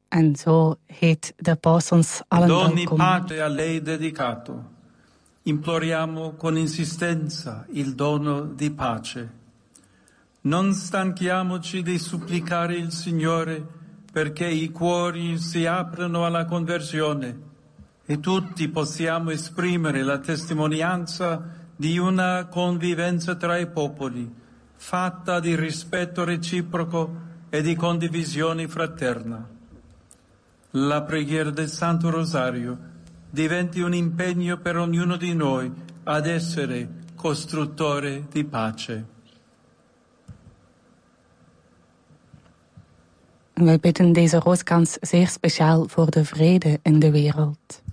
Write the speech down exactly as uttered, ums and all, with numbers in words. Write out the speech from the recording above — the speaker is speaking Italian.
En zo heet de paus ons allen Ogni welkom. pace a lei dedicato. Imploriamo con insistenza il dono di pace. Non stanchiamoci di supplicare il Signore perché i cuori si aprano alla conversione e tutti possiamo esprimere la testimonianza di una convivenza tra i popoli, fatta di rispetto reciproco e di condivisione fraterna. La preghiera del Santo Rosario diventi un impegno per ognuno di noi ad essere costruttore di pace. Wij bidden deze rooskans zeer speciaal voor de vrede in de wereld.